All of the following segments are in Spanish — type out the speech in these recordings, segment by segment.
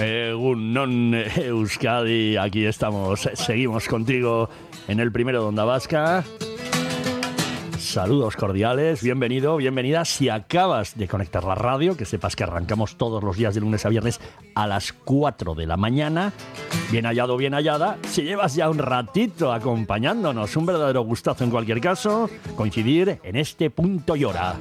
Egunon Euskadi, aquí estamos, seguimos contigo en el primero de Onda Vasca. Saludos cordiales, bienvenido, bienvenida. Si acabas de conectar la radio, que sepas que arrancamos todos los días de lunes a viernes a las 4 de la mañana. Bien hallado, bien hallada. Si llevas ya un ratito acompañándonos, un verdadero gustazo en cualquier caso, coincidir en este punto y hora.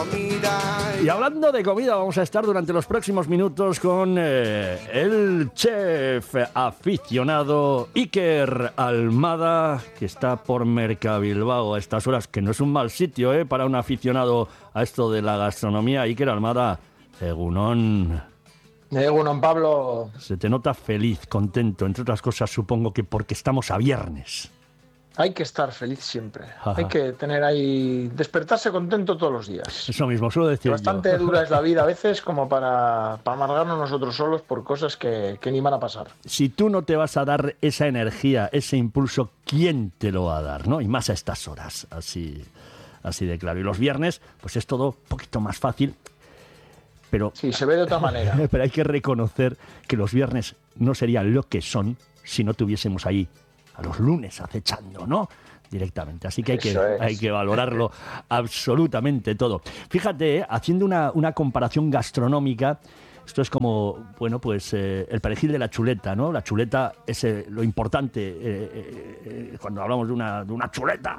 Y hablando de comida, vamos a estar durante los próximos minutos con el chef aficionado Iker Almada, que está por Mercabilbao a estas horas, que no es un mal sitio para un aficionado a esto de la gastronomía. Iker Almada, egunon. Egunon, Pablo. Se te nota feliz, contento, entre otras cosas supongo que porque estamos a viernes. Hay que estar feliz siempre. Ajá. Hay que tener ahí, despertarse contento todos los días. Eso mismo, suelo decir Bastante yo. dura es la vida a veces como para amargarnos nosotros solos por cosas que ni van a pasar. Si tú no te vas a dar esa energía, ese impulso, ¿quién te lo va a dar, no? Y más a estas horas, así de claro. Y los viernes, pues es todo un poquito más fácil. Pero, sí, se ve de otra manera. Pero hay que reconocer que los viernes no serían lo que son si no tuviésemos ahí a los lunes acechando, ¿no? Directamente. Así que hay que valorarlo absolutamente todo. Fíjate, haciendo una comparación gastronómica, esto es como, bueno, pues el perejil de la chuleta, ¿no? La chuleta es lo importante cuando hablamos de una chuleta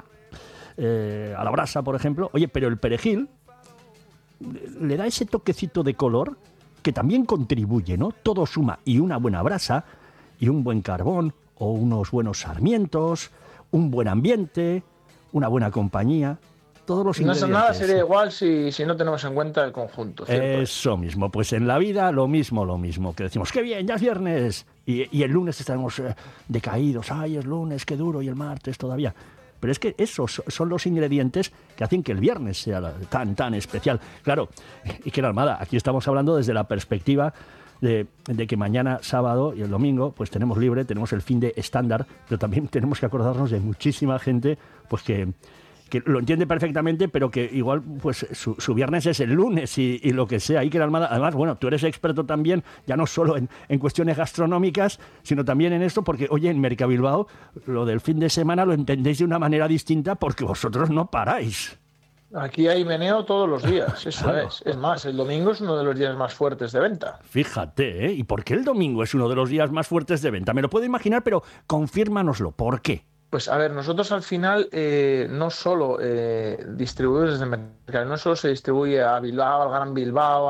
a la brasa, por ejemplo. Oye, pero el perejil le da ese toquecito de color que también contribuye, ¿no? Todo suma, y una buena brasa y un buen carbón o unos buenos sarmientos, un buen ambiente, una buena compañía, todos los ingredientes. Nada sería igual si no tenemos en cuenta el conjunto, ¿cierto? Eso mismo, pues en la vida lo mismo, que decimos, ¡qué bien, ya es viernes! Y el lunes estaremos decaídos, ¡ay, es lunes, qué duro! Y el martes todavía. Pero es que esos son los ingredientes que hacen que el viernes sea tan especial. Claro, Iker Almada, aquí estamos hablando desde la perspectiva de que mañana sábado y el domingo pues tenemos libre, tenemos el fin de estándar, pero también tenemos que acordarnos de muchísima gente pues que lo entiende perfectamente, pero que igual pues su viernes es el lunes y lo que sea. Iker Almada, además, bueno, tú eres experto también, ya no solo en cuestiones gastronómicas, sino también en esto, porque, oye, en Mercabilbao lo del fin de semana lo entendéis de una manera distinta porque vosotros no paráis. Aquí hay meneo todos los días, eso Claro. es más, el domingo es uno de los días más fuertes de venta. Fíjate, ¿Y por qué el domingo es uno de los días más fuertes de venta? Me lo puedo imaginar, pero confírmanoslo. ¿Por qué? Pues a ver, nosotros al final no solo distribuimos desde Mercado, no solo se distribuye a Bilbao, al Gran Bilbao,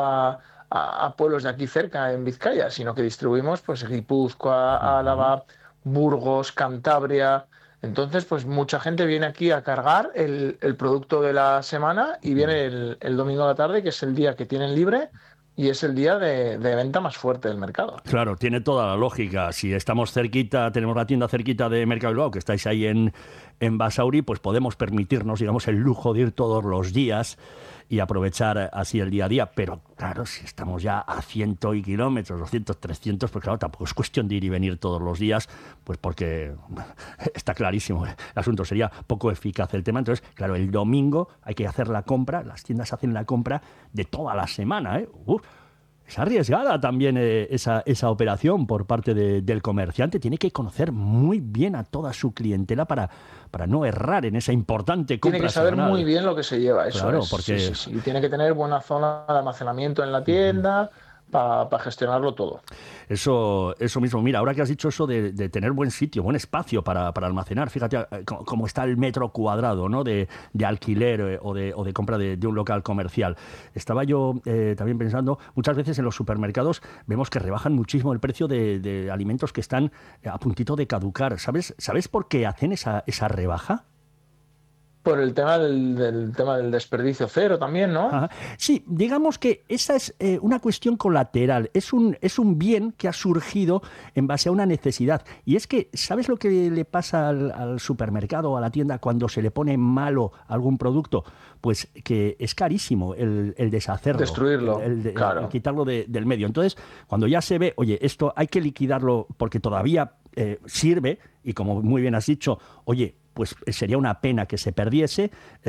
a pueblos de aquí cerca en Vizcaya, sino que distribuimos pues Guipúzcoa, Álava, Burgos, Cantabria. Entonces, pues mucha gente viene aquí a cargar el producto de la semana y viene el domingo a la tarde, que es el día que tienen libre. Y es el día de venta más fuerte del mercado. Claro, tiene toda la lógica. Si estamos cerquita, tenemos la tienda cerquita de Mercabilbao, que estáis ahí en Basauri, pues podemos permitirnos, digamos, el lujo de ir todos los días y aprovechar así el día a día. Pero claro, si estamos ya a 100 kilómetros, 200, 300, pues claro, tampoco es cuestión de ir y venir todos los días, pues porque está clarísimo, el asunto sería poco eficaz el tema. Entonces, claro, el domingo hay que hacer la compra, las tiendas hacen la compra de toda la semana, Es arriesgada también esa operación por parte del comerciante. Tiene que conocer muy bien a toda su clientela para no errar en esa importante compra. Tiene que saber semanal. muy bien lo que se lleva, eso Claro, es. porque Sí. Y tiene que tener buena zona de almacenamiento en la tienda para gestionarlo todo. Eso mismo. Mira, ahora que has dicho eso de tener buen sitio, buen espacio para almacenar, fíjate cómo está el metro cuadrado, ¿no? de alquiler o de compra de un local comercial. Estaba yo también pensando, muchas veces en los supermercados vemos que rebajan muchísimo el precio de alimentos que están a puntito de caducar. ¿Sabes por qué hacen esa rebaja? Por el tema del desperdicio cero también, ¿no? Ajá. Sí, digamos que esa es una cuestión colateral, es un bien que ha surgido en base a una necesidad. Y es que, ¿sabes lo que le pasa al supermercado o a la tienda cuando se le pone malo algún producto? Pues que es carísimo el deshacerlo. Destruirlo, claro. El quitarlo del medio. Entonces, cuando ya se ve, oye, esto hay que liquidarlo porque todavía sirve, y como muy bien has dicho, oye, pues sería una pena que se perdiese.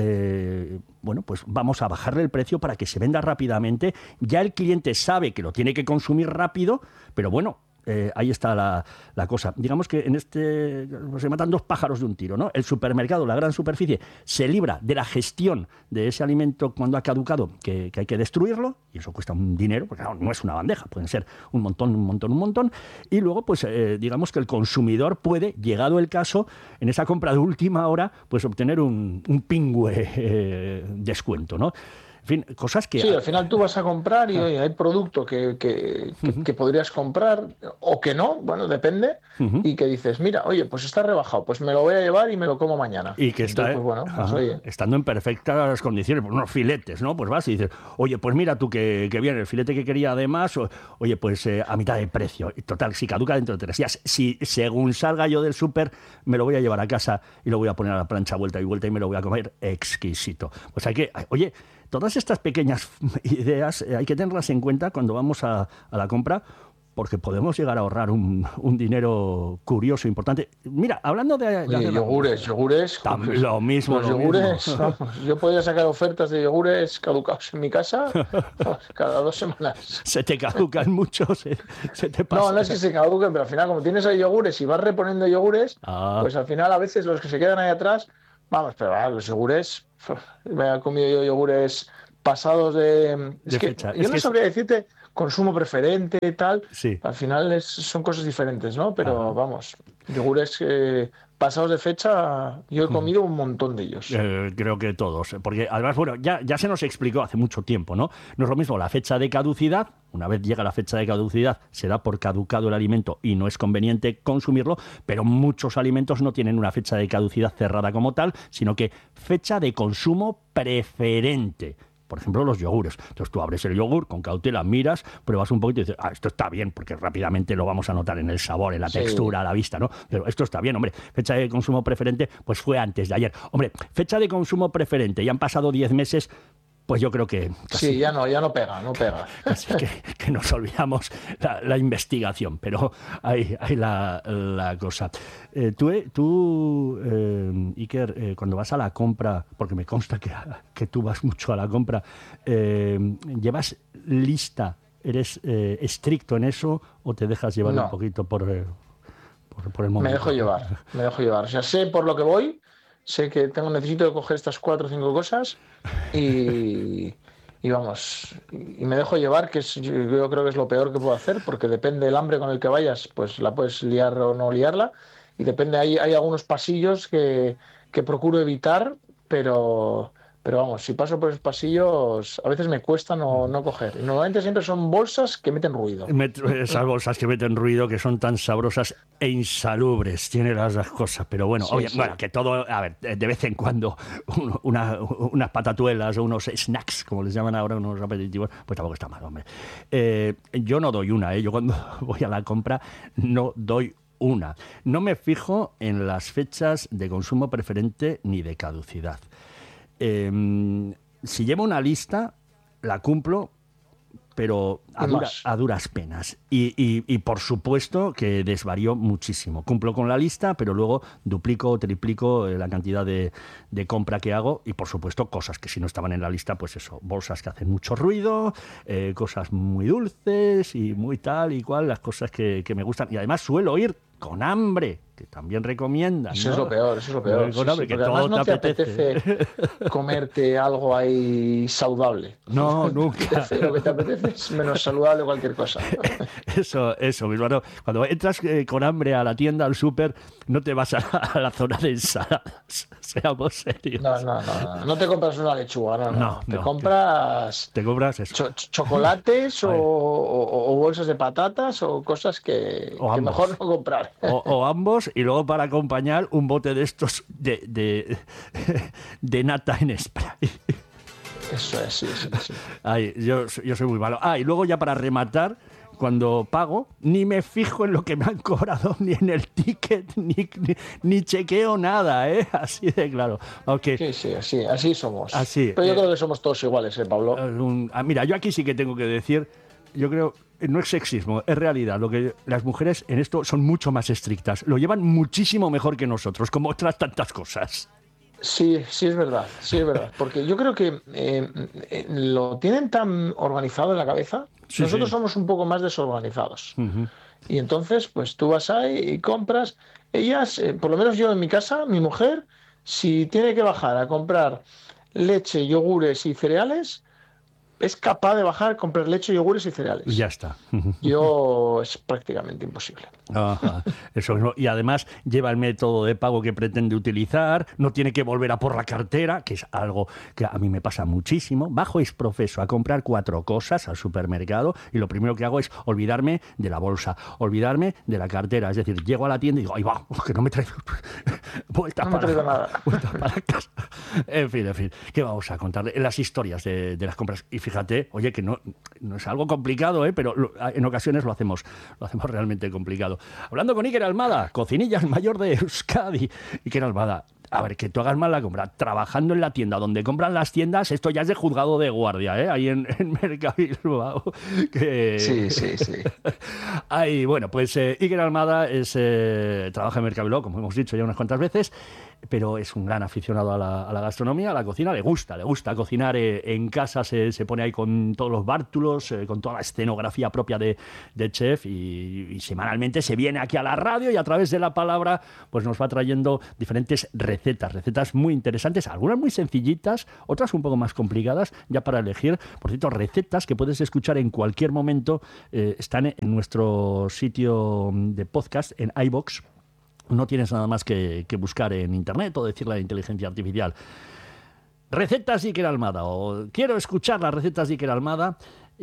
Bueno, pues vamos a bajarle el precio para que se venda rápidamente. Ya el cliente sabe que lo tiene que consumir rápido, pero bueno, ahí está la cosa. Digamos que en se matan dos pájaros de un tiro, ¿no? El supermercado, la gran superficie, se libra de la gestión de ese alimento cuando ha caducado, que hay que destruirlo, y eso cuesta un dinero, porque claro, no es una bandeja, pueden ser un montón. Y luego, pues digamos que el consumidor puede, llegado el caso, en esa compra de última hora, pues obtener un pingüe descuento, ¿no? En fin, cosas que... Sí, al final tú vas a comprar y oye, hay producto que podrías comprar o que no, bueno, depende, y que dices, mira, oye, pues está rebajado, pues me lo voy a llevar y me lo como mañana. Y que está, entonces, pues, bueno, pues, oye, estando en perfectas condiciones, pues unos filetes, ¿no? Pues vas y dices, oye, pues mira tú que viene el filete que quería además, oye, pues a mitad de precio. Y total, si caduca dentro de 3 días, si según salga yo del súper, me lo voy a llevar a casa y lo voy a poner a la plancha vuelta y vuelta y me lo voy a comer exquisito. Pues hay que, oye... Todas estas pequeñas ideas hay que tenerlas en cuenta cuando vamos a la compra, porque podemos llegar a ahorrar un dinero curioso, importante. Mira, hablando de... Oye, yogures, pues, lo mismo. Los yogures, vamos, yo podría sacar ofertas de yogures caducados en mi casa cada 2 semanas. Se te caducan muchos, se te pasa. No es que se caduquen, pero al final, como tienes ahí yogures y vas reponiendo yogures, pues al final a veces los que se quedan ahí atrás, vamos, pero los yogures... Me he comido yo yogures pasados de fecha. Yo no sabría decirte consumo preferente y tal. Sí. Al final son cosas diferentes, ¿no? Pero vamos, yogures pasados de fecha, yo he comido un montón de ellos. Creo que todos. Porque además, bueno, ya se nos explicó hace mucho tiempo, ¿no? No es lo mismo la fecha de caducidad. Una vez llega la fecha de caducidad, se da por caducado el alimento y no es conveniente consumirlo, pero muchos alimentos no tienen una fecha de caducidad cerrada como tal, sino que fecha de consumo preferente. Por ejemplo, los yogures. Entonces tú abres el yogur, con cautela miras, pruebas un poquito y dices, esto está bien, porque rápidamente lo vamos a notar en el sabor, en la textura, a la vista, ¿no? Pero esto está bien, hombre. Fecha de consumo preferente, pues fue antes de ayer. Hombre, fecha de consumo preferente, ya han pasado 10 meses, pues yo creo que... Casi, sí, ya no pega. Casi que nos olvidamos la investigación, pero hay la cosa. Tú Iker, cuando vas a la compra, porque me consta que tú vas mucho a la compra, ¿llevas lista? ¿Eres estricto en eso o te dejas llevar un poquito por el momento? Me dejo llevar. O sea, sé por lo que voy, sé que necesito coger estas 4 o 5 cosas y vamos, y me dejo llevar, que yo creo que es lo peor que puedo hacer, porque depende del hambre con el que vayas, pues la puedes liar o no liarla, y depende, hay algunos pasillos que procuro evitar, pero vamos, si paso por esos pasillos, a veces me cuesta no coger. Normalmente siempre son bolsas que meten ruido. Esas bolsas que meten ruido, que son tan sabrosas e insalubres, tiene las dos cosas. Pero bueno, bueno, que todo, a ver, de vez en cuando unas patatuelas o unos snacks, como les llaman ahora, unos aperitivos, pues tampoco está mal, hombre. Yo no doy una, yo cuando voy a la compra no doy una. No me fijo en las fechas de consumo preferente ni de caducidad. Si llevo una lista, la cumplo, pero a duras penas. Y por supuesto que desvarío muchísimo. Cumplo con la lista, pero luego duplico o triplico la cantidad de compra que hago. Y por supuesto, cosas que si no estaban en la lista, pues eso, bolsas que hacen mucho ruido, cosas muy dulces y muy tal y cual, las cosas que me gustan. Y además suelo ir con hambre, que también recomiendan, ¿no? Eso es lo peor. Con hambre, que además no te apetece comerte algo ahí saludable. No, nunca. Lo que te apetece es menos saludable cualquier cosa. Eso mismo. No. Cuando entras con hambre a la tienda, al súper, no te vas a la zona de ensaladas. Seamos serios. No te compras una lechuga, no. Te compras eso. Chocolates o bolsas de patatas o cosas que mejor no comprar. O ambos, y luego para acompañar un bote de estos de nata en spray. Eso es, sí. Ay, yo soy muy malo. Y luego ya para rematar, cuando pago, ni me fijo en lo que me han cobrado, ni en el ticket, ni chequeo nada, ¿eh? Así de claro. Okay. Sí, así somos. Así, pero yo creo que somos todos iguales, Pablo. Mira, yo aquí sí que tengo que decir, yo creo no es sexismo, es realidad. Lo que las mujeres en esto son mucho más estrictas. Lo llevan muchísimo mejor que nosotros, como otras tantas cosas. Sí, sí es verdad, sí es verdad. Porque yo creo que lo tienen tan organizado en la cabeza. Sí, Nosotros sí. somos un poco más desorganizados. Ujú. Y entonces, pues tú vas ahí y compras. Ellas, por lo menos yo en mi casa, mi mujer, si tiene que bajar a comprar leche, yogures y cereales, es capaz de bajar a comprar leche, yogures y Ya cereales. está. Yo es prácticamente imposible. Ajá, eso mismo. Y además lleva el método de pago que pretende utilizar, no tiene que volver a por la cartera, que es algo que a mí me pasa muchísimo. Bajo exprofeso a comprar 4 cosas al supermercado y lo primero que hago es olvidarme de la bolsa, olvidarme de la cartera. Es decir, llego a la tienda y digo, ¡ay va! Que no me traigo vuelta No me traigo nada. vuelta para casa. En fin, ¿qué vamos a contarle? Las historias de las compras. Y fíjate, oye, que no es algo complicado, pero en ocasiones lo hacemos realmente complicado. Hablando con Iker Almada, cocinilla mayor de Euskadi. Iker Almada, a ver, que tú hagas mal la compra, trabajando en la tienda donde compran las tiendas, esto ya es de juzgado de guardia, ¿eh? Ahí en Mercabilbao. Sí, sí, sí. Ahí, bueno, pues Iker Almada trabaja en Mercabilbao, como hemos dicho ya unas cuantas veces, pero es un gran aficionado a la gastronomía, a la cocina, le gusta cocinar en casa, se pone ahí con todos los bártulos, con toda la escenografía propia de chef y semanalmente se viene aquí a la radio y a través de la palabra pues nos va trayendo diferentes recetas muy interesantes, algunas muy sencillitas, otras un poco más complicadas ya para elegir. Por cierto, recetas que puedes escuchar en cualquier momento, están en nuestro sitio de podcast en iVoox. No tienes nada más que buscar en internet o decirle a la inteligencia artificial recetas de Iker Almada o quiero escuchar las recetas de Iker Almada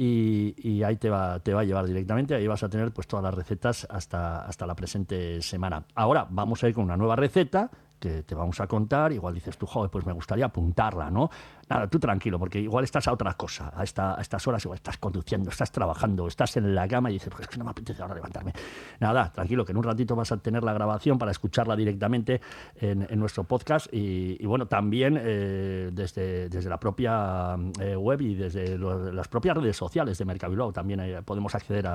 y ahí te va a llevar directamente. Ahí vas a tener pues todas las recetas hasta la presente semana. Ahora vamos a ir con una nueva receta que te vamos a contar. Igual dices tú, joder, pues me gustaría apuntarla, ¿no? Nada, tú tranquilo, porque igual estás a otra cosa. A estas horas igual estás conduciendo, estás trabajando, estás en la cama y dices, pues es que no me apetece ahora levantarme. Nada, tranquilo, que en un ratito vas a tener la grabación para escucharla directamente en nuestro podcast y bueno, también desde la propia web y desde las propias redes sociales de Mercabilbao también podemos acceder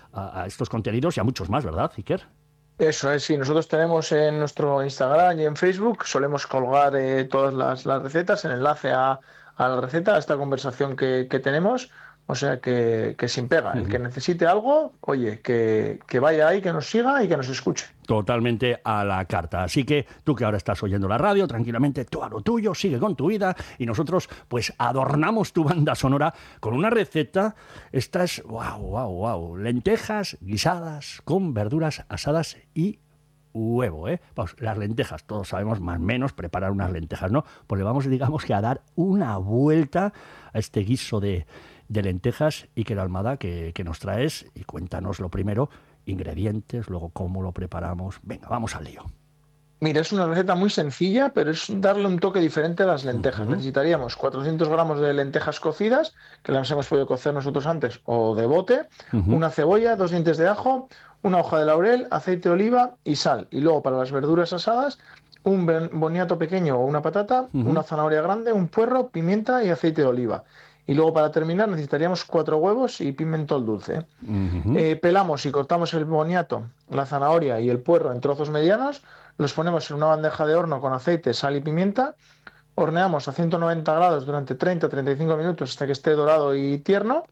a estos contenidos y a muchos más, ¿verdad, Iker? Eso es, sí. Nosotros tenemos en nuestro Instagram y en Facebook, solemos colgar todas las recetas, el enlace a la receta, a esta conversación que tenemos. O sea que sin pega. El que necesite algo, oye, que vaya ahí, que nos siga y que nos escuche. Totalmente a la carta. Así que tú que ahora estás oyendo la radio, tranquilamente, tú a lo tuyo, sigue con tu vida y nosotros pues adornamos tu banda sonora con una receta. Esta es, wow, lentejas guisadas con verduras asadas y huevo, ¿eh? Vamos, las lentejas, todos sabemos más o menos preparar unas lentejas, ¿no? Pues le vamos, digamos, que a dar una vuelta a este guiso de lentejas. Iker Almada, que nos traes y cuéntanos lo primero, ingredientes, luego cómo lo preparamos. Venga, vamos al lío. Mira, es una receta muy sencilla, pero es darle un toque diferente a las lentejas. Necesitaríamos 400 gramos de lentejas cocidas, que las hemos podido cocer nosotros antes, o de bote, una cebolla, 2 dientes de ajo, una hoja de laurel, aceite de oliva y sal. Y luego para las verduras asadas, un boniato pequeño o una patata, una zanahoria grande, un puerro, pimienta y aceite de oliva. Y luego para terminar necesitaríamos 4 huevos y pimentón dulce. Pelamos y cortamos el boniato, la zanahoria y el puerro en trozos medianos, los ponemos en una bandeja de horno con aceite, sal y pimienta, horneamos a 190 grados durante 30-35 minutos hasta que esté dorado y tierno.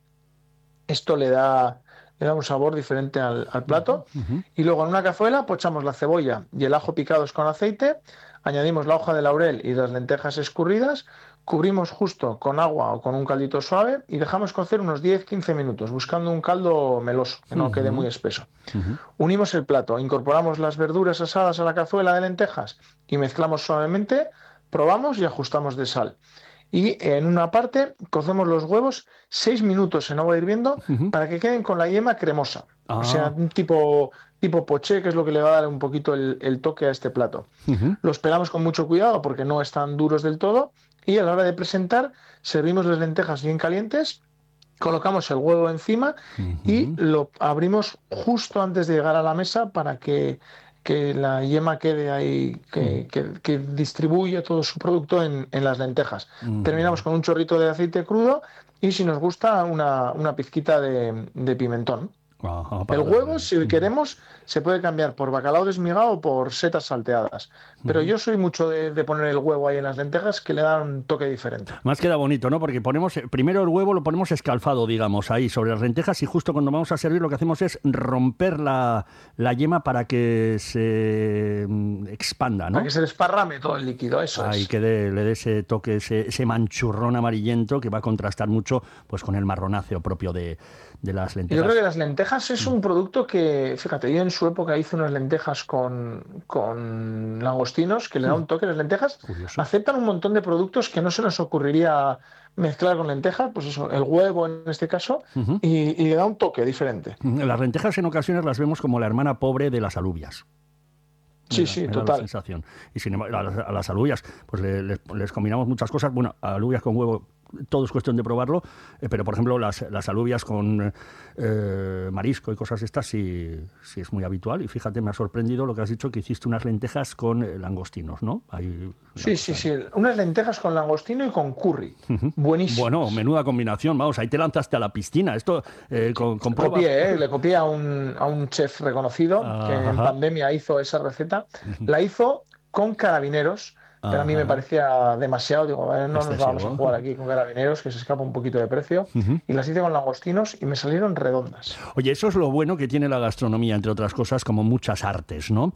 Esto le da un sabor diferente al plato. Y luego en una cazuela pochamos la cebolla y el ajo picados con aceite, añadimos la hoja de laurel y las lentejas escurridas, cubrimos justo con agua o con un caldito suave y dejamos cocer unos 10-15 minutos, buscando un caldo meloso, que no quede muy espeso. Unimos el plato, incorporamos las verduras asadas a la cazuela de lentejas y mezclamos suavemente, probamos y ajustamos de sal. Y en una parte cocemos los huevos 6 minutos en agua hirviendo para que queden con la yema cremosa. O sea, un tipo poché, que es lo que le va a dar un poquito el toque a este plato. Los pelamos con mucho cuidado porque no están duros del todo. Y a la hora de presentar, servimos las lentejas bien calientes, colocamos el huevo encima y lo abrimos justo antes de llegar a la mesa para que que la yema quede ahí, que distribuye todo su producto en las lentejas. Terminamos con un chorrito de aceite crudo y, si nos gusta, una pizquita de pimentón. Ajá, El para huevo, darle. si queremos, se puede cambiar por bacalao desmigado o por setas salteadas. Pero yo soy mucho de poner el huevo ahí en las lentejas, que le dan un toque diferente. Más queda bonito, ¿no? Porque ponemos primero el huevo, lo ponemos escalfado, digamos, ahí sobre las lentejas, y justo cuando vamos a servir lo que hacemos es romper la yema para que se expanda, ¿no? Para que se desparrame todo el líquido, eso Ahí es. que le dé ese toque, ese manchurrón amarillento que va a contrastar mucho pues con el marronáceo propio de las Yo creo lentejas. que las lentejas es un producto que, fíjate, yo en su época hice unas lentejas con langostinos, que le da un toque. Las lentejas Curioso. aceptan un montón de productos que no se nos ocurriría mezclar con lentejas, pues eso, el huevo en este caso, Ujú. y le da un toque diferente. Las lentejas en ocasiones las vemos como la hermana pobre de las alubias. Sí, sí, Me da la total. sensación. Y sin embargo, a las alubias, pues les combinamos muchas cosas. Bueno, alubias con huevo, todo es cuestión de probarlo, pero por ejemplo, las alubias con marisco y cosas estas sí es muy habitual. Y fíjate, me ha sorprendido lo que has dicho, que hiciste unas lentejas con langostinos, ¿no? Hay una Sí, sí, cosa. sí. Unas lentejas con langostino y con curry. Ujú. Bueno, Buenísimas. menuda combinación, vamos, ahí te lanzaste a la piscina. Esto comprueba. Copié, ¿eh? Le copié a un chef reconocido que en Ajá, pandemia hizo esa receta. La hizo con carabineros, pero a mí me ajá, parecía demasiado. Digo, no nos vamos a excesivo. jugar aquí con carabineros, que se escapa un poquito de precio. Y las hice con langostinos y me salieron redondas. Oye, eso es lo bueno que tiene la gastronomía, entre otras cosas, como muchas artes, ¿no?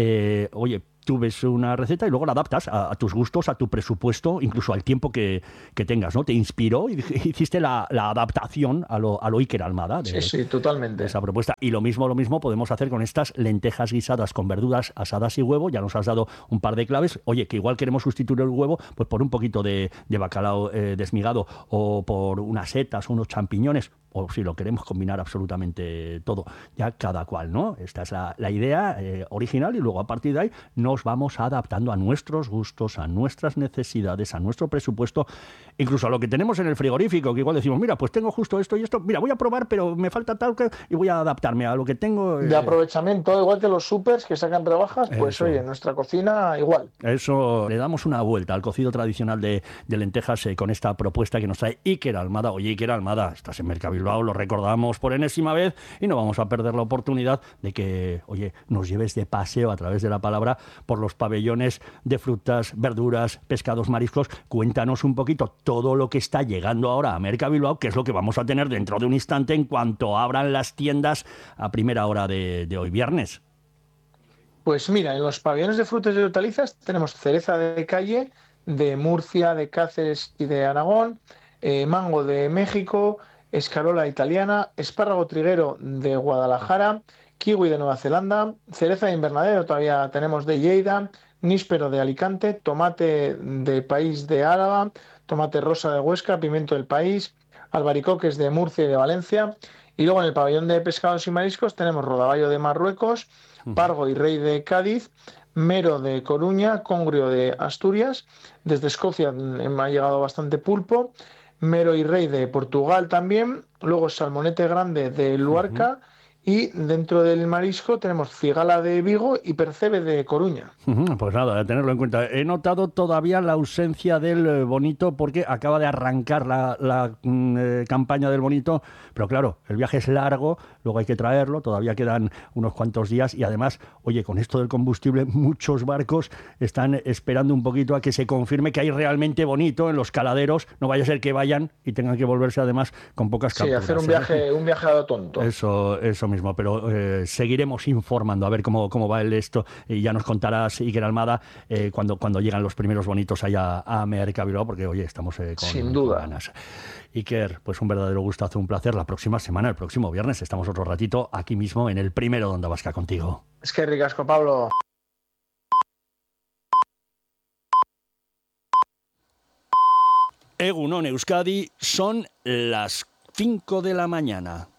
Oye, tú ves una receta y luego la adaptas a tus gustos, a tu presupuesto, incluso al tiempo que tengas, ¿no? Te inspiró y hiciste la adaptación a lo Iker Almada Sí, sí, de totalmente. esa propuesta. Y lo mismo podemos hacer con estas lentejas guisadas con verduras asadas y huevo. Ya nos has dado un par de claves. Oye, que igual queremos sustituir el huevo pues por un poquito de bacalao desmigado, o por unas setas o unos champiñones, o si lo queremos combinar absolutamente todo, ya cada cual, ¿no? Esta es la idea original, y luego a partir de ahí nos vamos adaptando a nuestros gustos, a nuestras necesidades, a nuestro presupuesto, incluso a lo que tenemos en el frigorífico, que igual decimos, mira, pues tengo justo esto y esto, mira, voy a probar, pero me falta tal, y voy a adaptarme a lo que tengo. De aprovechamiento, igual que los supers que sacan rebajas, pues oye, Eso. en nuestra cocina igual. Eso, le damos una vuelta al cocido tradicional de lentejas con esta propuesta que nos trae Iker Almada. Oye, Iker Almada, estás en Mercabilbao, lo recordamos por enésima vez, y no vamos a perder la oportunidad de que, oye, nos lleves de paseo a través de la palabra por los pabellones de frutas, verduras, pescados, mariscos. Cuéntanos un poquito todo lo que está llegando ahora a Mercabilbao, que es lo que vamos a tener dentro de un instante en cuanto abran las tiendas a primera hora de hoy viernes. Pues mira, en los pabellones de frutas y hortalizas tenemos cereza de calle de Murcia, de Cáceres y de Aragón, mango de México, escarola italiana, espárrago triguero de Guadalajara, kiwi de Nueva Zelanda, cereza de invernadero todavía tenemos de Lleida, níspero de Alicante, tomate de País de Álava, tomate rosa de Huesca, pimiento del país, albaricoques de Murcia y de Valencia. Y luego en el pabellón de pescados y mariscos tenemos rodaballo de Marruecos, pargo y rey de Cádiz, mero de Coruña, congrio de Asturias. Desde Escocia me ha llegado bastante pulpo, mero y rey de Portugal también. Luego salmonete grande de Luarca. Y dentro del marisco tenemos cigala de Vigo y percebe de Coruña. Pues nada, a tenerlo en cuenta. He notado todavía la ausencia del bonito, porque acaba de arrancar la campaña del bonito, pero claro, el viaje es largo, luego hay que traerlo, todavía quedan unos cuantos días, y además, oye, con esto del combustible, muchos barcos están esperando un poquito a que se confirme que hay realmente bonito en los caladeros. No vaya a ser que vayan y tengan que volverse además con pocas Sí, capturas. hacer un viaje a lo tonto. Eso mismo, pero seguiremos informando a ver cómo va esto, y ya nos contarás, Iker Almada, cuando llegan los primeros bonitos allá a Mercabilbao, porque oye, estamos Sin con duda. ganas. Iker, pues un verdadero gustazo, un placer. La próxima semana, el próximo viernes, estamos otro ratito aquí mismo en el primero de Onda Vasca contigo. Es que ricasco, Pablo. Egunon Euskadi, son las 5 de la mañana.